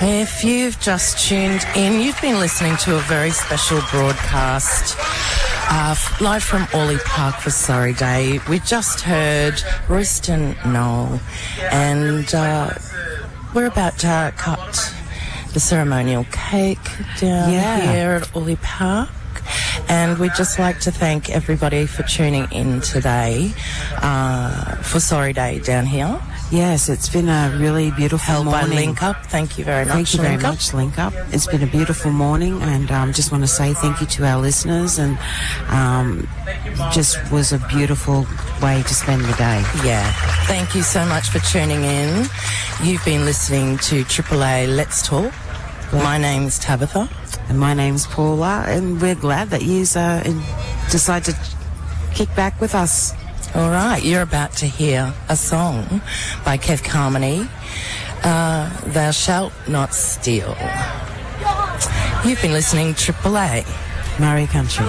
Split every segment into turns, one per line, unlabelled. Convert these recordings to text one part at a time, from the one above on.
If you've just tuned in, you've been listening to a very special broadcast live from Orley Park for Sorry Day. We just heard Royston Noel, and we're about to cut the ceremonial cake down here at Orley Park. And we'd just like to thank everybody for tuning in today for Sorry Day down here.
Yes, it's been a really beautiful morning.
Held by Link Up. Thank you very much.
Thank you very much, Link Up. It's been a beautiful morning, and just want to say thank you to our listeners, and just was a beautiful way to spend the day.
Yeah. Thank you so much for tuning in. You've been listening to Triple A Let's Talk. My name's Tabitha.
And my name's Paula, and we're glad that you decided to kick back with us.
All right, you're about to hear a song by Kev Carmody, Thou Shalt Not Steal. You've been listening to Triple A.
Murray Country.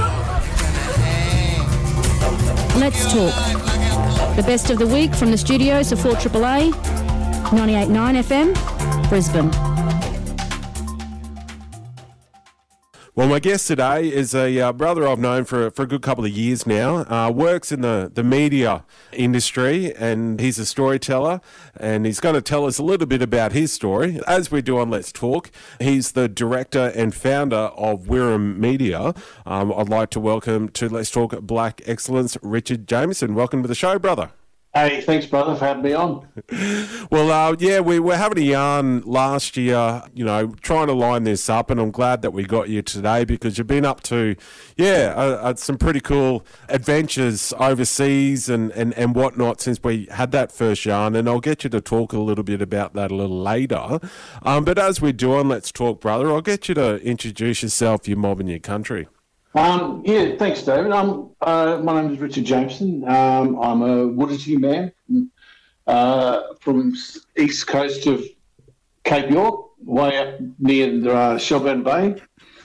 Let's talk. The best of the week from the studios of 4 Triple A, 98.9 FM, Brisbane.
Well, my guest today is a brother I've known for a good couple of years now. Works in the media industry, and he's a storyteller, and he's going to tell us a little bit about his story, as we do on Let's Talk. He's the director and founder of Wirram Media. I'd like to welcome to Let's Talk Black Excellence, Richard Jameson. Welcome to the show, brother.
Hey, thanks, brother, for having me on.
Well, we were having a yarn last year, trying to line this up, and I'm glad that we got you today because you've been up to, some pretty cool adventures overseas and whatnot since we had that first yarn, and I'll get you to talk a little bit about that a little later. But as we do on Let's Talk, brother, I'll get you to introduce yourself, your mob and your country.
Thanks, David. My name is Richard Jameson. I'm a Woodity man from east coast of Cape York, way up near Shelburne Bay.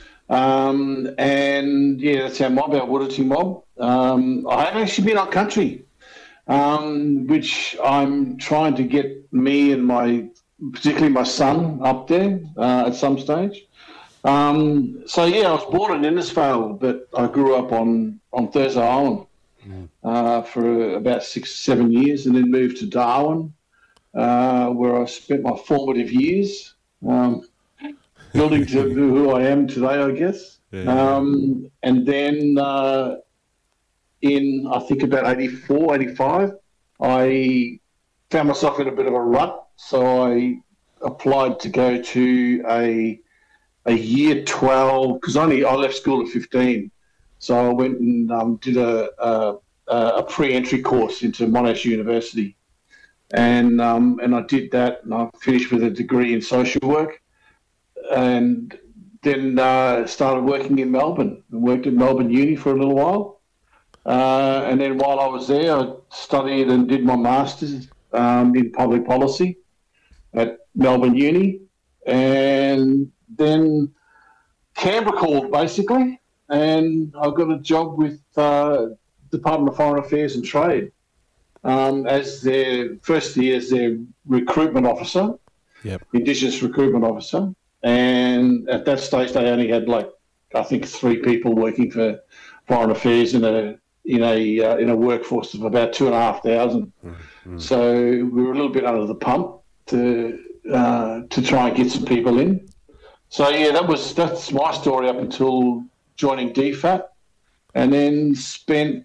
That's our mob, our Woodity mob. I have actually been on country, which I'm trying to get me and particularly my son up there at some stage. I was born in Innisfail, but I grew up on Thursday Island for about 6-7 years, and then moved to Darwin, where I spent my formative years, building to who I am today, I guess. Yeah. And then in, I think, about 84, 85, I found myself in a bit of a rut, so I applied to go to a year 12, because I left school at 15, so I went and did a pre-entry course into Monash University, and I did that, and I finished with a degree in social work, and then started working in Melbourne, and worked at Melbourne Uni for a little while, and then while I was there, I studied and did my masters in public policy at Melbourne Uni, and then Canberra called, basically, and I got a job with Department of Foreign Affairs and Trade as their recruitment officer, Indigenous recruitment officer. And at that stage, they only had I think 3 people working for Foreign Affairs in a workforce of about 2,500. Mm-hmm. So we were a little bit under the pump to try and get some people in. So that's my story up until joining DFAT, and then spent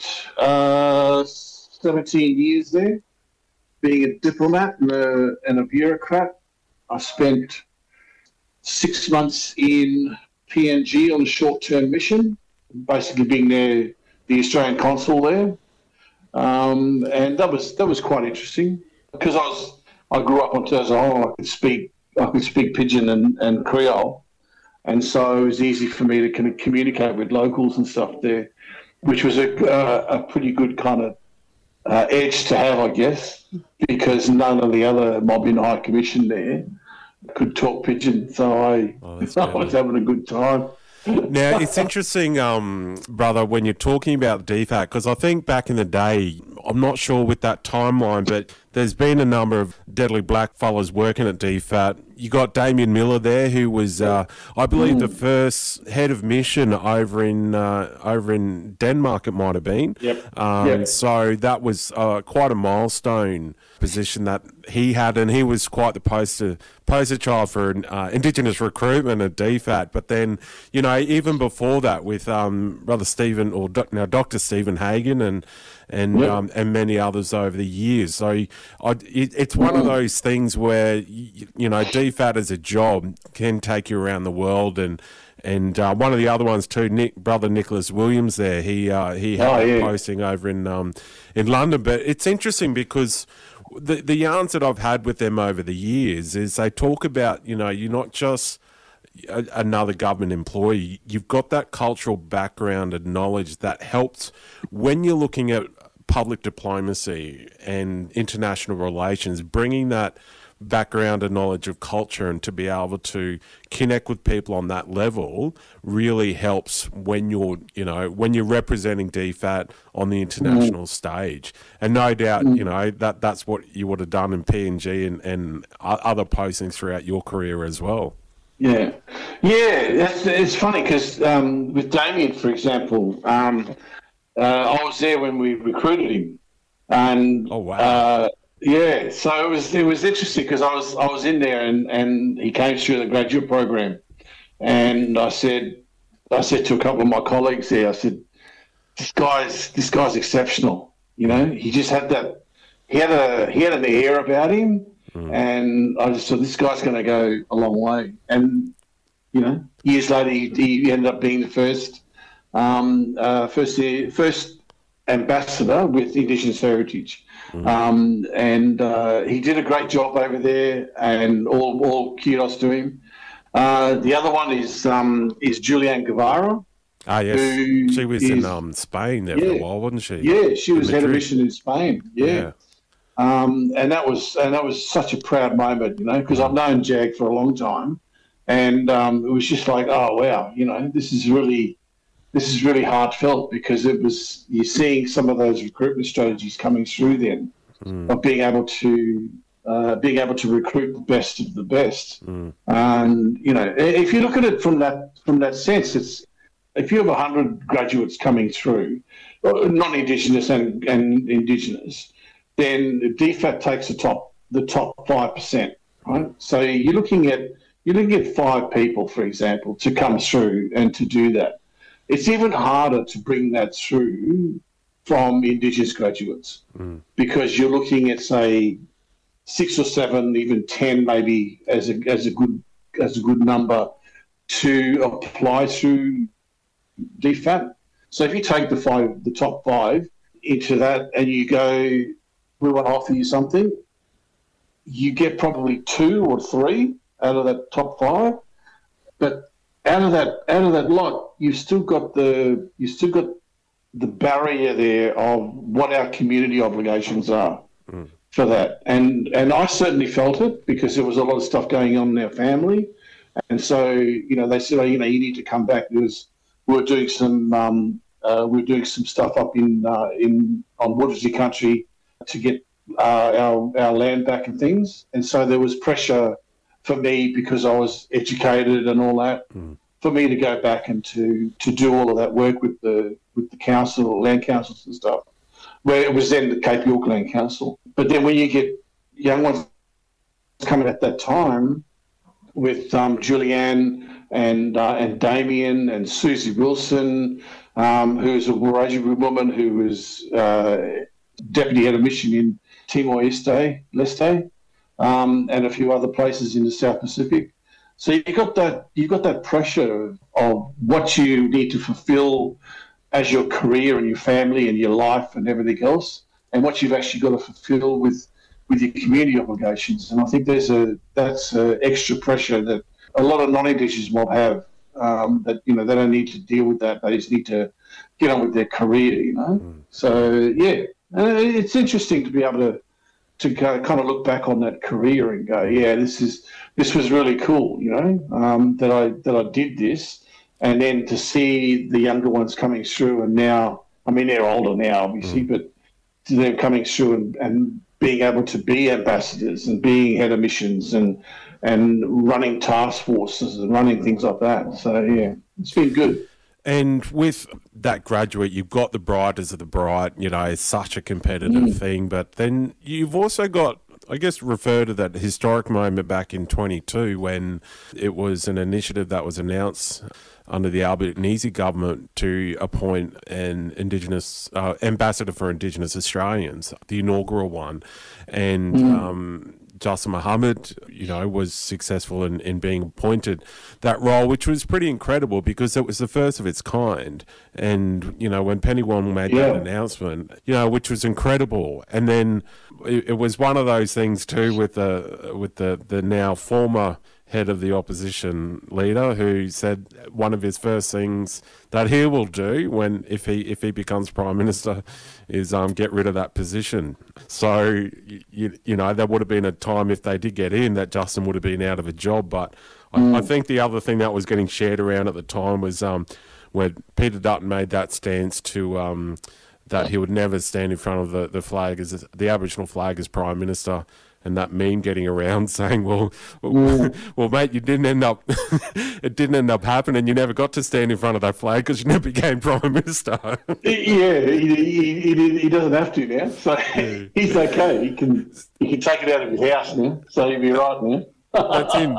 17 years there, being a diplomat and a bureaucrat. I spent 6 months in PNG on a short-term mission, basically being the Australian consul there, and that was quite interesting because I grew up on Thursday Island. I could speak Pidgin and Creole, and so it was easy for me to kind of communicate with locals and stuff there, which was a pretty good kind of edge to have, I guess, because none of the other mob in High Commission there could talk Pidgin, so I was having a good time.
Now, it's interesting, brother, when you're talking about DFAT, because I think back in the day, I'm not sure with that timeline, but there's been a number of deadly black fellas working at DFAT. You got Damien Miller there, who was, I believe, the first head of mission over in Denmark. It might have been.
Yep.
So that was quite a milestone position that he had, and he was quite the poster child for Indigenous recruitment at DFAT. But then, you know, even before that, with Brother Stephen, or now Dr. Stephen Hagen, and many others over the years. So it's one of those things where you know, DFAT as a job can take you around the world, and one of the other ones too, Brother Nicholas Williams there, he had a posting over in London. But it's interesting because the yarns that I've had with them over the years is they talk about, you know, you're not just another government employee. You've got that cultural background and knowledge that helps when you're looking at public diplomacy and international relations, bringing that background and knowledge of culture and to be able to connect with people on that level really helps when you're, you know, when you're representing DFAT on the international stage. And no doubt, you know, that's what you would have done in PNG and other postings throughout your career as well.
Yeah, it's funny because with Damien, for example, I was there when we recruited him, and
oh wow,
yeah. So it was interesting because I was in there and he came through the graduate program, and I said to a couple of my colleagues there, I said, this guy's exceptional. You know, he just had that. He had an air about him. And I just thought, this guy's going to go a long way. And, you know, years later, he ended up being the first ambassador with Indigenous Heritage. And he did a great job over there, and all kudos to him. The other one is Julianne Guevara.
Ah, yes. She was in Spain there for a while, wasn't she?
Yeah, she was head of mission in Spain. Yeah. And that was such a proud moment, you know, because I've known Jag for a long time, and it was just like, oh wow, you know, this is really heartfelt, because you're seeing some of those recruitment strategies coming through then of being able to recruit the best of the best. And you know, if you look at it from that sense, it's, if you have 100 graduates coming through, non-Indigenous and Indigenous, then DFAT takes the top 5%, right? So you're looking at 5 people, for example, to come through and to do that. It's even harder to bring that through from Indigenous graduates, because you're looking at, say, 6 or 7, even 10, maybe as a good number to apply through DFAT. So if you take the top 5 into that, and you go, we want to offer you something, you get probably 2 or 3 out of that top 5. But out of that lot, you've still got the barrier there of what our community obligations are for that. And I certainly felt it, because there was a lot of stuff going on in our family. And so, you know, they said, oh, you know, you need to come back, because we're doing some stuff up on Wurundjeri country to get our land back and things. And so there was pressure for me, because I was educated and all that, for me to go back and to do all of that work with the council, land councils and stuff, where it was then the Cape York Land Council. But then when you get young ones coming at that time with Julianne and Damien and Susie Wilson, who's a Wiradjuri woman who was deputy head of mission in Timor-Leste, and a few other places in the South Pacific. So you've got that pressure of what you need to fulfill as your career and your family and your life and everything else, and what you've actually got to fulfill with your community obligations. And I think that's extra pressure that a lot of non-Indigenous mob have, that, you know, they don't need to deal with that. They just need to get on with their career, you know. So, yeah, it's interesting to be able to go, kind of look back on that career and go, yeah, this was really cool, you know, that I did this. And then to see the younger ones coming through, and now, I mean, they're older now, obviously, but they're coming through and being able to be ambassadors and being head of missions and running task forces and running things like that. So, yeah, it's been good.
And with that graduate, you've got the brightest of the bright, you know, it's such a competitive thing. But then you've also got, I guess, refer to that historic moment back in 22 when it was an initiative that was announced under the Albanese government to appoint an Indigenous ambassador for Indigenous Australians, the inaugural one. And Justin Mohammed, you know, was successful in being appointed that role, which was pretty incredible because it was the first of its kind. And, you know, when Penny Wong made that announcement, you know, which was incredible. And then it was one of those things too with the now former head of the opposition leader, who said one of his first things that he will do if he becomes Prime Minister is get rid of that position. So you know, there would have been a time if they did get in that Justin would have been out of a job. But I think the other thing that was getting shared around at the time was when Peter Dutton made that stance to that he would never stand in front of the flag as the Aboriginal flag as Prime Minister. And that meme getting around saying, well, mate, you didn't end up, it didn't end up happening. You never got to stand in front of that flag because you never became Prime Minister.
Yeah, he doesn't have to now. So he's okay. He can take it out of his house now. So he'll be right now.
That's him.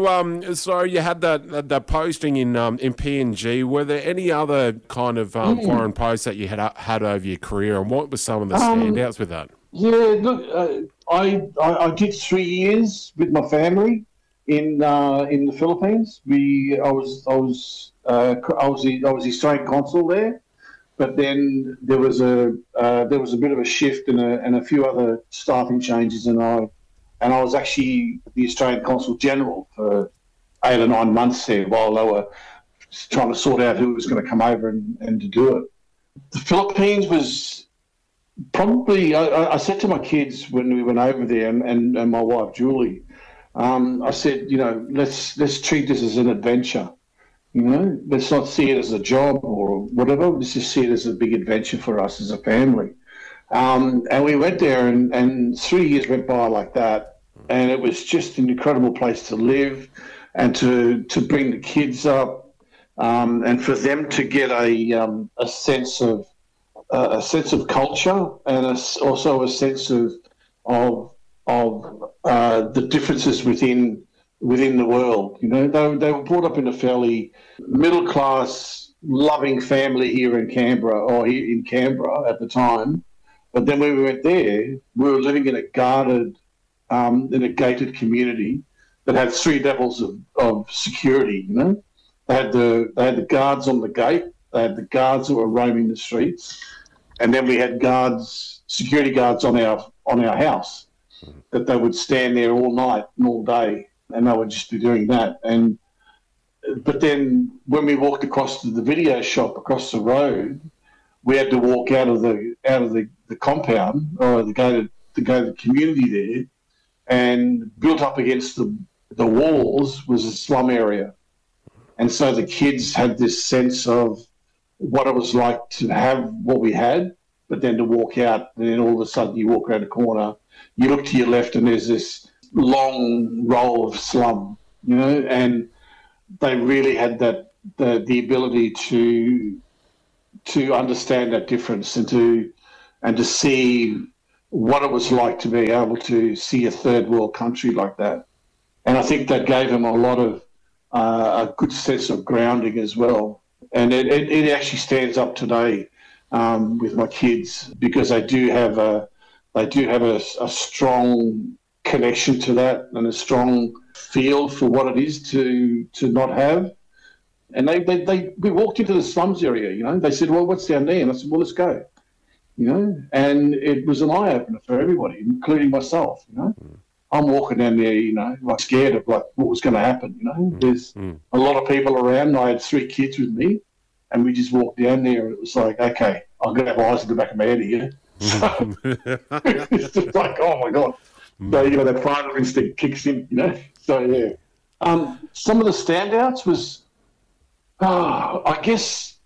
So you had that posting in PNG. Were there any other kind of foreign posts that you had over your career, and what were some of the standouts with that?
Yeah, look, I did 3 years with my family in the Philippines. I was the Australian consul there, but then there was a bit of a shift and a few other staffing changes, and I was actually the Australian Consul General for 8 or 9 months there while they were trying to sort out who was going to come over and to do it. The Philippines was probably, I said to my kids when we went over there and my wife, Julie, I said, you know, let's treat this as an adventure. You know, let's not see it as a job or whatever. Let's just see it as a big adventure for us as a family. And we went there and 3 years went by like that. And it was just an incredible place to live and to bring the kids up and for them to get a sense of culture and also a sense of the differences within the world. You know, they were brought up in a fairly middle class, loving family here in Canberra at the time. But then when we went there, we were living in a gated community that had 3 levels of security. You know, they had the guards on the gate, they had the guards that were roaming the streets, and then we had security guards on our house that they would stand there all night and all day, and they would just be doing that. But then when we walked across to the video shop across the road, we had to walk out of the compound or the gated community there, and built up against the walls was a slum area. And so the kids had this sense of what it was like to have what we had, but then to walk out, and then all of a sudden you walk around the corner, you look to your left and there's this long row of slum, you know, and they really had the ability to understand that difference and to see what it was like to be able to see a third world country like that. And I think that gave them a lot of a good sense of grounding as well. And it actually stands up today with my kids because they do have a strong connection to that and a strong feel for what it is to not have. And we walked into the slums area, you know. They said, well, what's down there? And I said, well, let's go, you know. And it was an eye-opener for everybody, including myself, you know. I'm walking down there, you know, like scared of like what was going to happen, you know. There's a lot of people around. I had 3 kids with me, and we just walked down there, and it was like, okay, I've got to have eyes in the back of my head here. So, it's just like, oh my God. So, you know, that father instinct kicks in, you know. So, yeah. Some of the standouts was, I guess,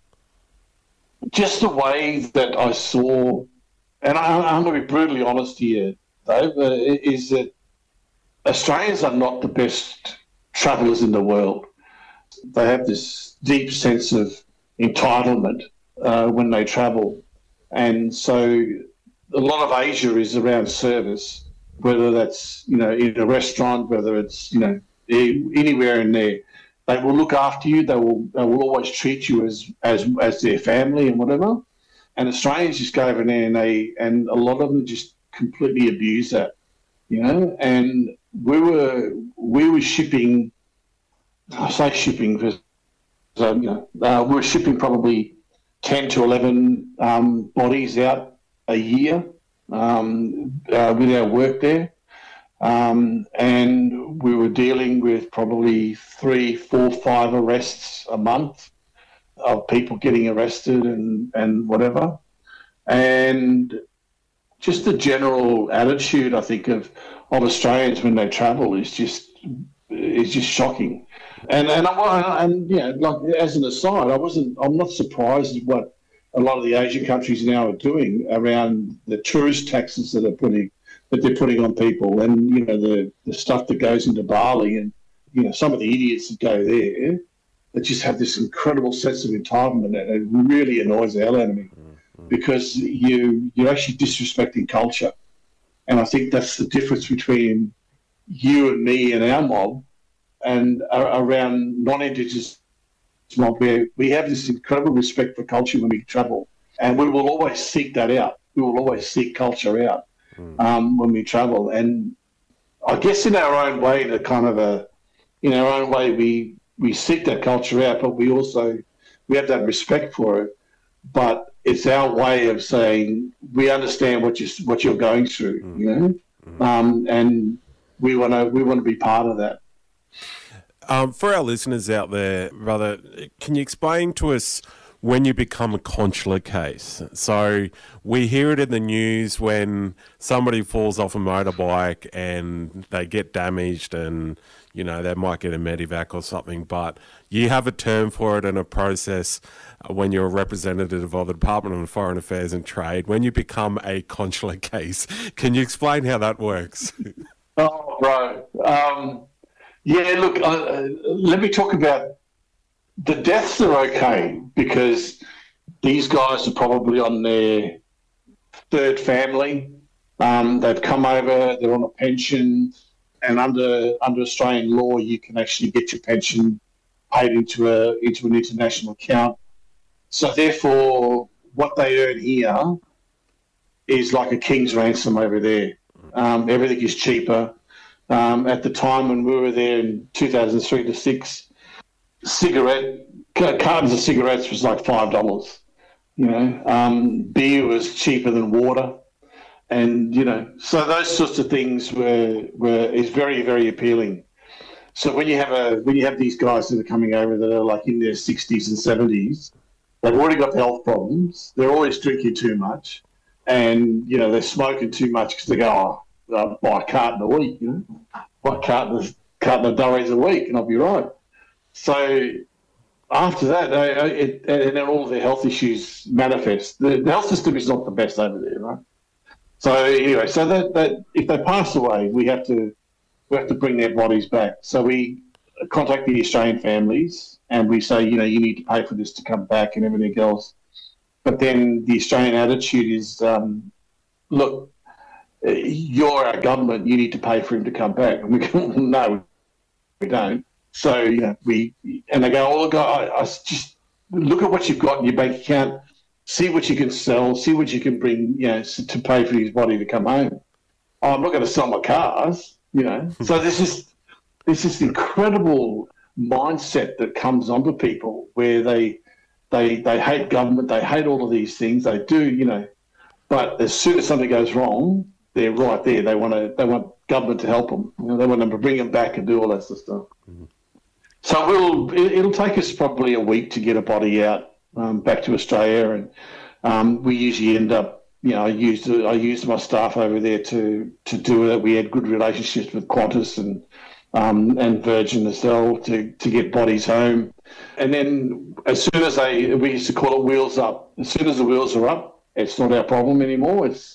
just the way that I saw, and I'm going to be brutally honest here, though, is that Australians are not the best travellers in the world. They have this deep sense of entitlement when they travel. And so a lot of Asia is around service, whether that's, in a restaurant, whether it's, anywhere in there. They will look after you. They will always treat you as their family and whatever. And Australians just go over there and a lot of them just completely abuse that, And we were shipping. I say shipping because we were shipping probably 10 to 11 bodies out a year with our work there. And we were dealing with probably 3, 4, 5 arrests a month of people getting arrested and whatever. And just the general attitude, I think, of Australians when they travel is just shocking. And like as an aside, I'm not surprised at what a lot of the Asian countries now are doing around the tourist taxes that they're putting on people, and the stuff that goes into Bali, and some of the idiots that go there that just have this incredible sense of entitlement, and it really annoys the hell out of me because you're actually disrespecting culture, and I think that's the difference between you and me and our mob, and around non-Indigenous mob, where we have this incredible respect for culture when we travel, and we will always seek that out. We will always seek culture out when we travel, and I guess in our own way, we seek that culture out, but we have that respect for it. But it's our way of saying we understand what you're going through, and we want to be part of that.
For our listeners out there, brother, can you explain to us when you become a consular case? So we hear it in the news when somebody falls off a motorbike and they get damaged and, they might get a medevac or something, but you have a term for it and a process when you're a representative of the Department of Foreign Affairs and Trade. When you become a consular case, can you explain how that works?
Oh, bro. Yeah, look, let me talk about the deaths are okay because these guys are probably on their third family. They've come over, they're on a pension, and under Australian law, you can actually get your pension paid into an international account. So therefore, what they earn here is like a king's ransom over there. Everything is cheaper. At the time when we were there in 2003 to 6, cartons of cigarettes was like $5. Beer was cheaper than water, and so those sorts of things is very, very appealing. So when you have these guys that are coming over that are like in their 60s and 70s, they've already got health problems. They're always drinking too much, and they're smoking too much because they go, I'll buy a carton a week, buy a carton of durries a week, and I'll be right. So after that, and then all of their health issues manifest. The health system is not the best over there, right? So anyway, so that if they pass away, we have to bring their bodies back. So we contact the Australian families and we say, you need to pay for this to come back and everything else. But then the Australian attitude is, look, you're our government, you need to pay for him to come back. And we go, no, we don't. So, they go, oh, look, I just look at what you've got in your bank account, see what you can sell, see what you can bring, to pay for his body to come home. Oh, I'm not going to sell my cars, So there's this incredible mindset that comes onto people where they hate government, they hate all of these things, they do, but as soon as something goes wrong, they're right there. They want government to help them. They want them to bring them back and do all that sort of stuff. Mm-hmm. So it'll take us probably a week to get a body out back to Australia, and we usually end up. I used my staff over there to do it. We had good relationships with Qantas and Virgin as well to get bodies home. And then as soon as we used to call it wheels up. As soon as the wheels are up, it's not our problem anymore.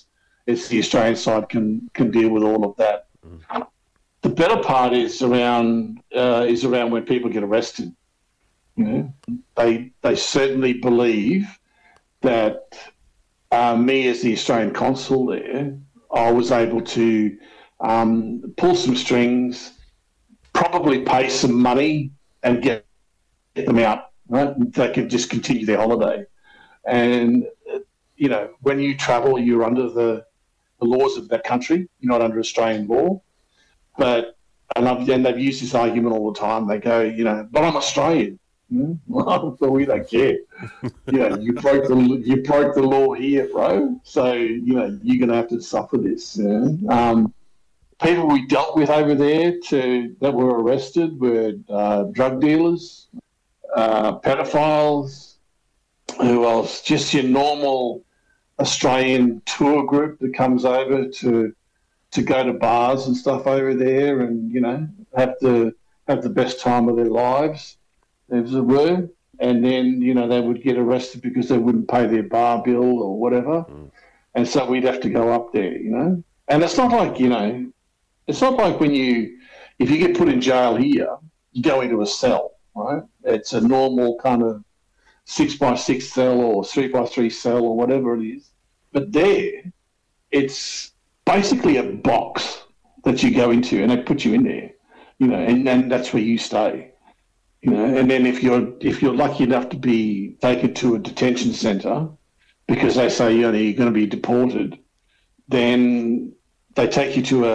it's the Australian side can deal with all of that. The better part is around when people get arrested. You know, they certainly believe that me as the Australian consul there, I was able to pull some strings, probably pay some money, and get them out. Right, they could just continue their holiday. And you know, when you travel, you're under the laws of that country. You're not under Australian law. But and they've used this argument all the time. They go, you know, but I'm Australian. Well, we don't care. You know, you broke the law here, bro. So you know you're going to have to suffer this. You know? People we dealt with over there that were arrested were drug dealers, pedophiles. Who else? Just your normal Australian tour group that comes over to go to bars and stuff over there, and you know have the best time of their lives, as it were. And then you know they would get arrested because they wouldn't pay their bar bill or whatever, and so we'd have to go up there, you know. And it's not like it's not like if you get put in jail here, you go into a cell, right? It's a normal kind of 6x6 cell or 3x3 cell or whatever it is. But there, it's basically a box that you go into, and they put you in there, you know, and that's where you stay, you know. And then if you're lucky enough to be taken to a detention centre because they say you're going to be deported, then they take you to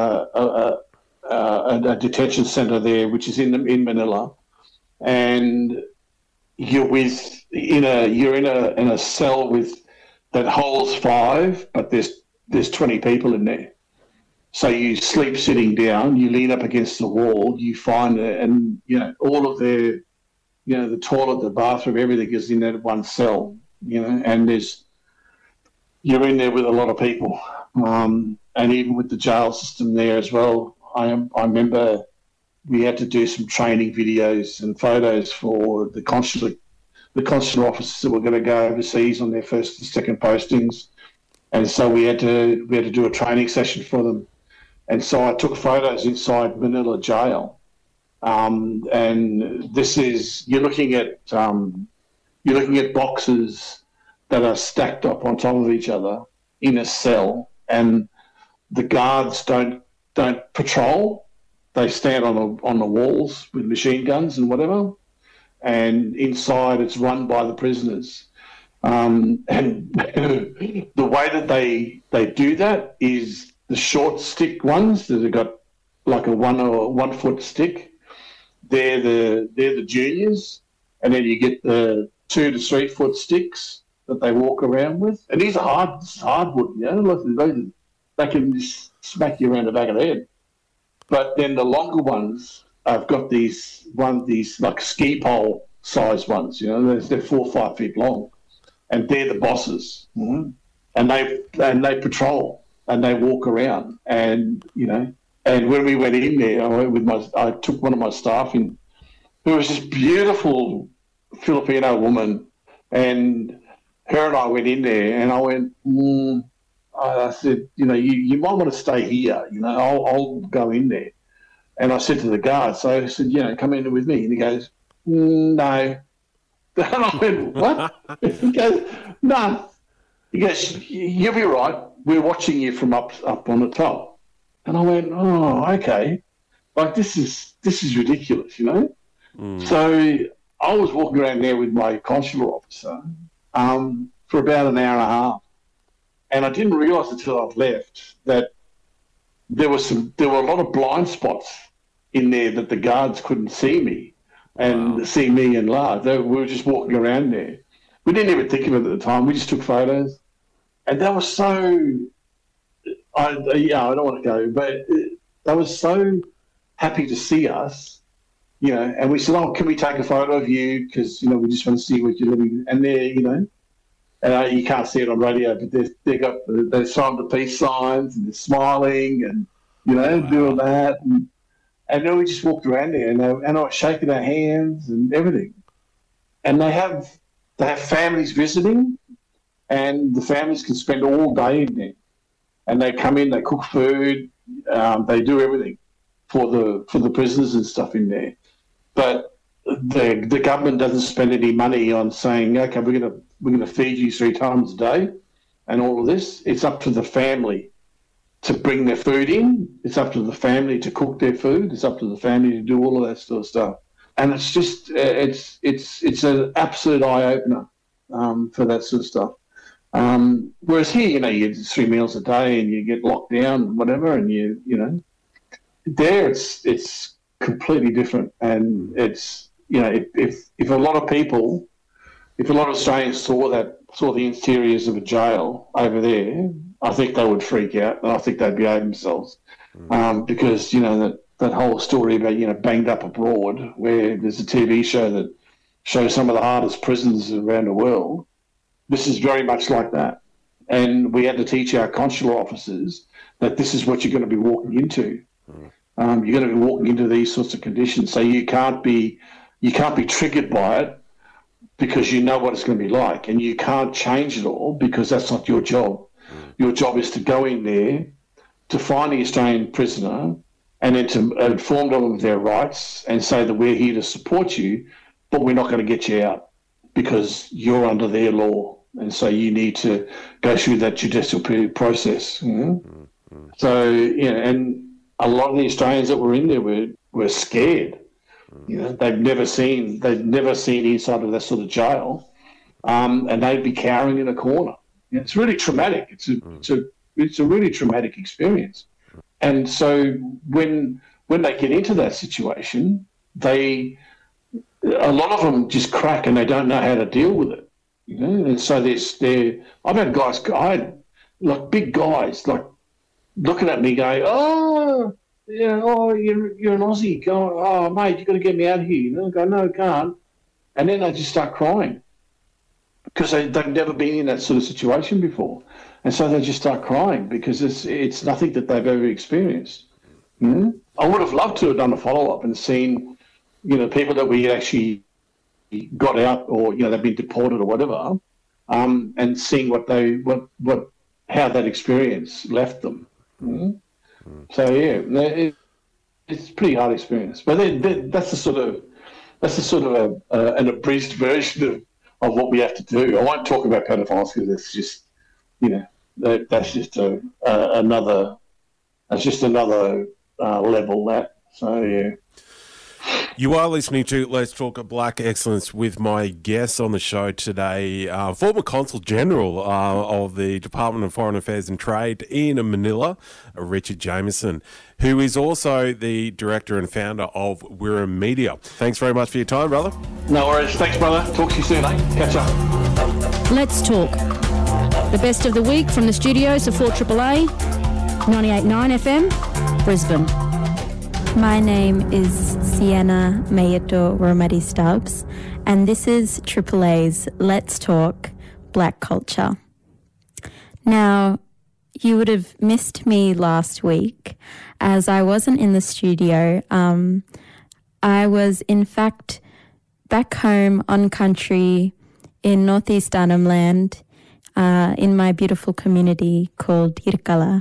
a detention centre there, which is in Manila, and you're in a cell that holds 5, but there's 20 people in there. So you sleep sitting down, you lean up against the wall, you find and you know all of their, you know, the toilet, the bathroom, everything is in that one cell, you know, and you're in there with a lot of people, and even with the jail system there as well. I remember we had to do some training videos and photos for the consular officers that were going to go overseas on their first and second postings, and so we had to do a training session for them. And so I took photos inside Manila jail, and this is you're looking at boxes that are stacked up on top of each other in a cell, and the guards don't patrol. They stand on the walls with machine guns and whatever, and inside it's run by the prisoners. And the way that they do that is the short stick ones that have got like a 1 foot stick. They're the juniors, and then you get the 2 to 3 foot sticks that they walk around with. And these are hardwood, you know, they can just smack you around the back of the head. But then the longer ones, I've got these like ski pole size ones, you know, they're 4 or 5 feet long, and they're the bosses, and they patrol and they walk around, and you know, and when we went in there, I took one of my staff in, who was this beautiful Filipino woman, and her and I went in there, and I went, I said, you know, you might want to stay here, you know, I'll go in there. And I said to the guard, so I said, you know, come in with me. And he goes, no. And I went, what? He goes, no. He goes, you'll be right. We're watching you from up on the top. And I went, oh, okay. Like, this is ridiculous, you know? So I was walking around there with my consular officer for about an hour and a half. And I didn't realise until I'd left that there were a lot of blind spots in there that the guards couldn't see me and see me and Lars. We were just walking around there. We didn't even think of it at the time. We just took photos, and they were so. I don't want to go, but they were so happy to see us, you know. And we said, "Oh, can we take a photo of you? Because you know we just want to see what you're living." And they're, you know. And you can't see it on radio, but they've signed the peace signs and they're smiling and, you know, doing that. And then we just walked around there and I was shaking their hands and everything. And they have families visiting, and the families can spend all day in there. and they come in, they cook food, they do everything for the prisoners and stuff in there. But the government doesn't spend any money on saying, okay, we're gonna feed you 3 times a day, and all of this. It's up to the family to bring their food in. It's up to the family to cook their food. It's up to the family to do all of that sort of stuff. And it's just it's an absolute eye opener for that sort of stuff. Whereas here, you get 3 meals a day and you get locked down and whatever, and you know, there it's completely different. And it's, if a lot of people, if a lot of Australians saw the interiors of a jail over there, I think they would freak out, and I think they'd behave themselves, because that whole story about banged up abroad, where there's a TV show that shows some of the hardest prisons around the world. This is very much like that, and we had to teach our consular officers that this is what you're going to be walking into. You're going to be walking into these sorts of conditions, so you can't be triggered by it, because you know what it's going to be like, and you can't change it all, because that's not your job. Your job is to go in there, to find the Australian prisoner, and then to inform them of their rights and say that we're here to support you, but we're not going to get you out because you're under their law, and so you need to go through that judicial process. So, and a lot of the Australians that were in there were scared. They've never seen inside of that sort of jail, and they'd be cowering in a corner. It's really traumatic. It's a really traumatic experience. And so when they get into that situation, a lot of them just crack and they don't know how to deal with it. And so I've had guys, big guys, like looking at me going, you're an Aussie. Go, oh, mate, you've got to get me out of here. I go, no, I can't. And then they just start crying because they've never been in that sort of situation before. And so they just start crying because it's nothing that they've ever experienced. I would have loved to have done a follow-up and seen, people that we actually got out, or, they've been deported or whatever, and seeing how that experience left them. So yeah, it's a pretty hard experience. But that's the sort of an abridged version of what we have to do. I won't talk about pedophiles because it's just, that's just another level. That so yeah.
You are listening to Let's Talk Black Excellence with my guest on the show today, former Consul General of the Department of Foreign Affairs and Trade in Manila, Richard Jameson, who is also the director and founder of Wirra Media. Thanks very much for your time, brother.
No worries. Thanks, brother. Talk to you soon, eh? Catch up.
Let's Talk. The best of the week from the studios of 4AAA, 98.9 FM, Brisbane.
My name is Sienna Mayeto Romari Stubbs, and this is AAA's Let's Talk Black Culture. Now, you would have missed me last week as I wasn't in the studio. I was, in fact, back home on country in northeast Arnhem Land in my beautiful community called Yirrkala.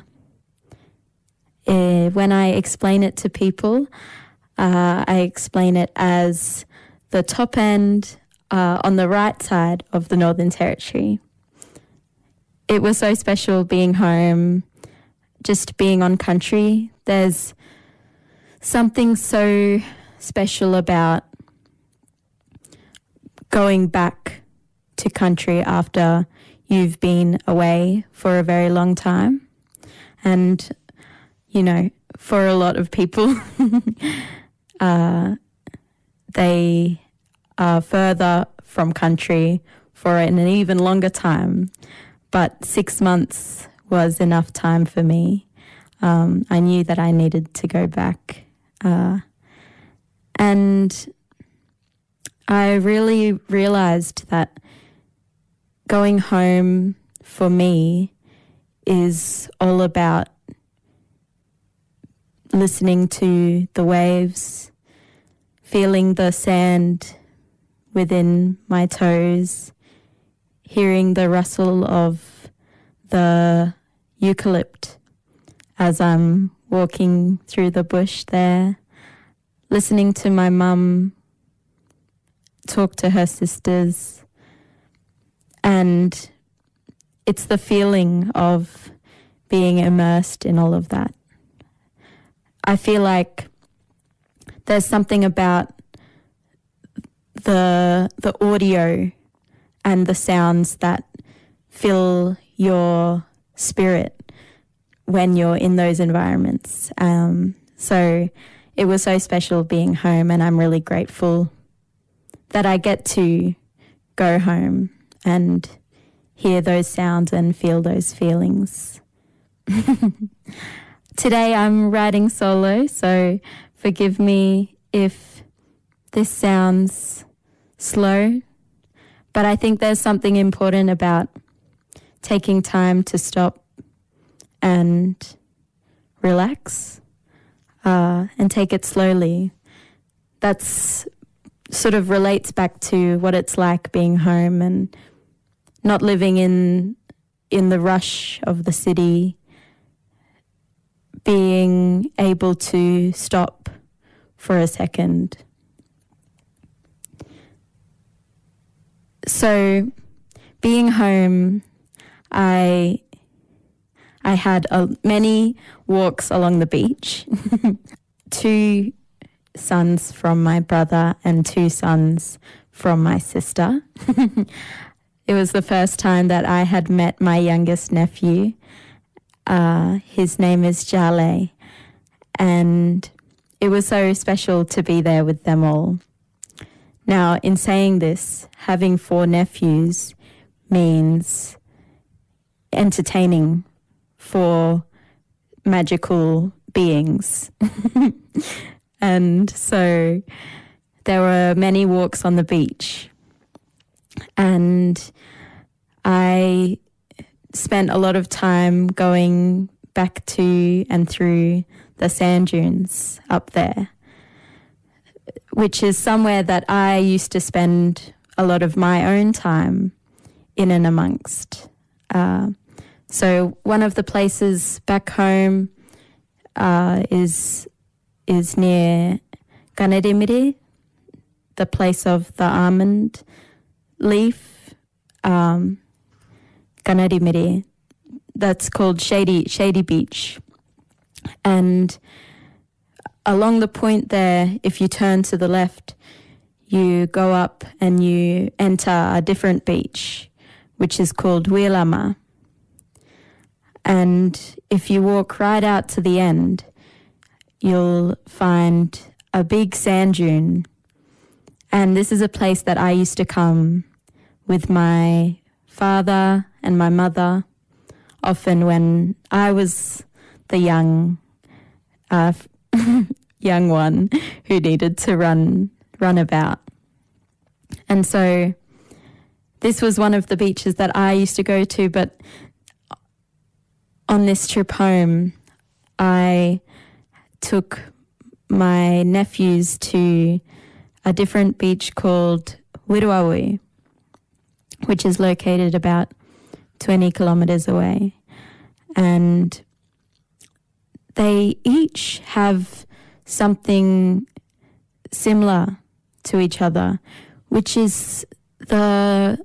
When I explain it to people, I explain it as the top end on the right side of the Northern Territory. It was so special being home, just being on country. There's something so special about going back to country after you've been away for a very long time. And for a lot of people, they are further from country for an even longer time. But 6 months was enough time for me. I knew that I needed to go back. And I really realized that going home for me is all about listening to the waves, feeling the sand within my toes, hearing the rustle of the eucalypt as I'm walking through the bush there, listening to my mum talk to her sisters. And it's the feeling of being immersed in all of that. I feel like there's something about the audio and the sounds that fill your spirit when you're in those environments. So it was so special being home, and I'm really grateful that I get to go home and hear those sounds and feel those feelings. Today I'm riding solo, so forgive me if this sounds slow, but I think there's something important about taking time to stop and relax and take it slowly. That's sort of relates back to what it's like being home and not living in the rush of the city, being able to stop for a second. So being home, I had many walks along the beach. 2 sons from my brother and 2 sons from my sister. It was the first time that I had met my youngest nephew. His name is Jale, and it was so special to be there with them all. Now, in saying this, having 4 nephews means entertaining 4 magical beings. And so there were many walks on the beach, and I spent a lot of time going back to and through the sand dunes up there, which is somewhere that I used to spend a lot of my own time in and amongst. So one of the places back home is near Ganedimiri, the place of the almond leaf. Ganedimiri, that's called Shady Beach. And along the point there, if you turn to the left, you go up and you enter a different beach, which is called Wirlama. And if you walk right out to the end, you'll find a big sand dune. And this is a place that I used to come with my father and my mother, often when I was the young one who needed to run about. And so this was one of the beaches that I used to go to, but on this trip home, I took my nephews to a different beach called Wiruawi, which is located about 20 kilometers away. And they each have something similar to each other, which is the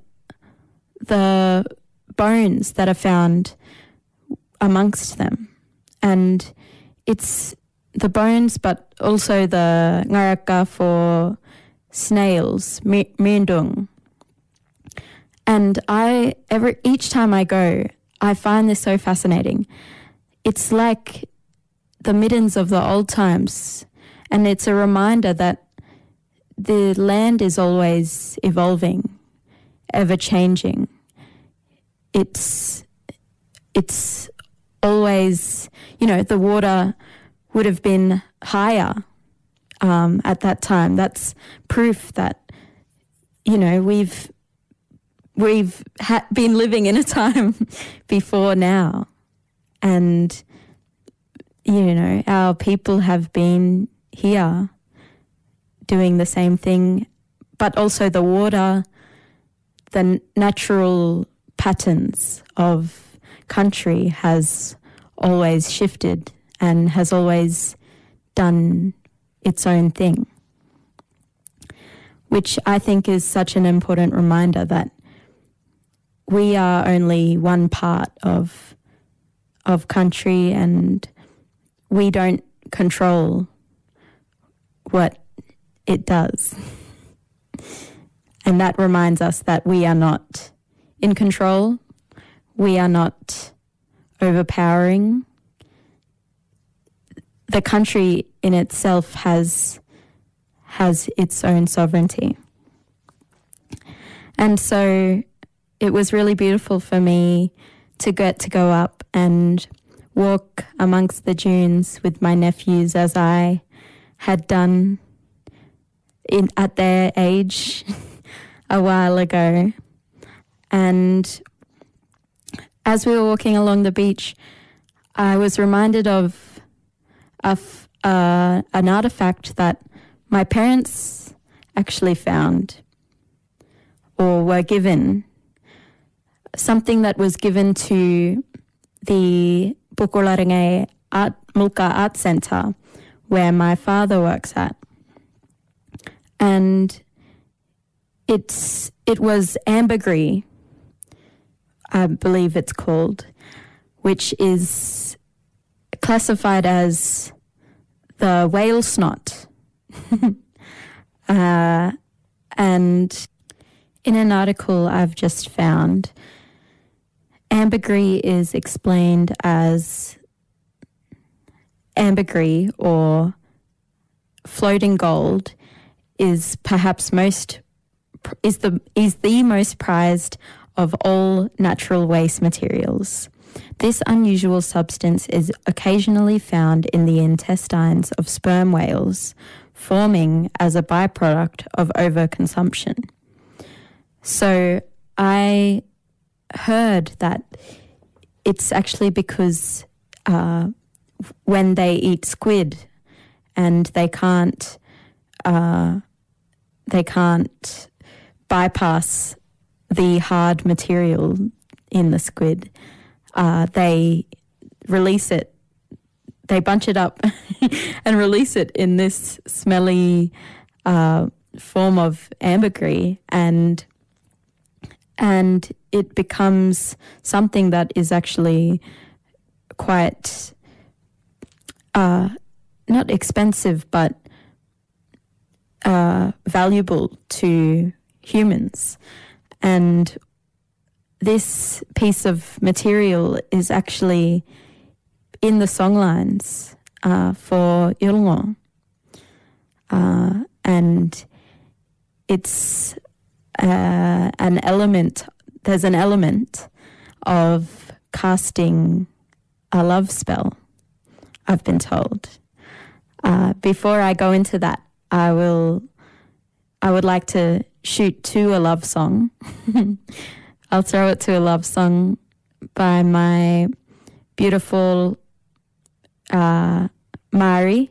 bones that are found amongst them. And it's the bones, but also the ngaraka for snails, mirndung. And each time I go, I find this so fascinating. It's like the middens of the old times, and it's a reminder that the land is always evolving, ever changing. It's always, the water would have been higher at that time. That's proof that, we've been living in a time before now. And, our people have been here doing the same thing, but also the water, the natural patterns of country has always shifted and has always done its own thing, which I think is such an important reminder that we are only one part of country, and we don't control what it does. And that reminds us that we are not in control. We are not overpowering. The country in itself has its own sovereignty. And so it was really beautiful for me to get to go up and walk amongst the dunes with my nephews, as I had done at their age a while ago. And as we were walking along the beach, I was reminded of an artifact that my parents actually found, or were given, something that was given to the Pukelarenge Mulka Art Centre, where my father works at. And it was ambergris, I believe it's called, which is classified as the whale snot. And in an article I've just found, ambergris is explained as ambergris, or floating gold, is perhaps the most prized of all natural waste materials. This unusual substance is occasionally found in the intestines of sperm whales, forming as a byproduct of overconsumption. So I heard that it's actually because when they eat squid and they can't bypass the hard material in the squid, they release it. They bunch it up and release it in this smelly form of ambergris, and it becomes something that is actually quite not expensive, but valuable to humans. And this piece of material is actually in the songlines for Yolngu. And it's an element, there's an element of casting a love spell, I've been told. Before I go into that, I would like to shoot to a love song. I'll throw it to a love song by my beautiful Mari,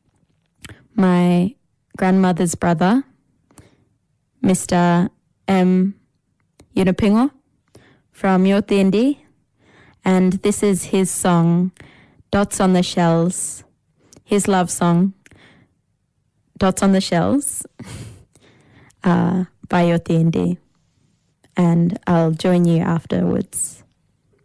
my grandmother's brother, Mr. M. Yunapingo from Yotindi, and this is his song, Dots on the Shells, his love song, Dots on the Shells, by Yotindi, and I'll join you afterwards.